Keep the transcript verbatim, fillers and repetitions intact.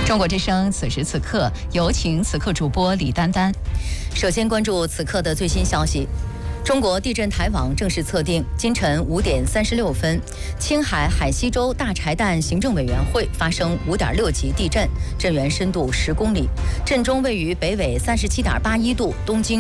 中国之声此时此刻，有请此刻主播李丹丹。 首先关注此刻的最新消息。中国地震台网正式测定，今晨五点三十六分，青海海西州大柴旦行政委员会发生五点六级地震，震源深度十公里，震中位于北纬三十七点八一度，东经